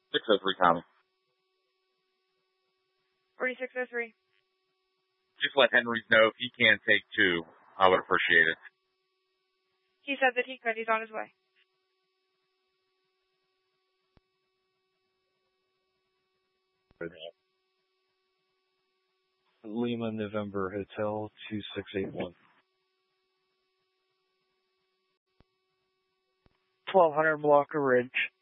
603 Tommy. 4603. Just let Henry's know if he can take 2. I would appreciate it. He said that he could. He's on his way. Lima November Hotel 2681. 1200 Blocker Ridge.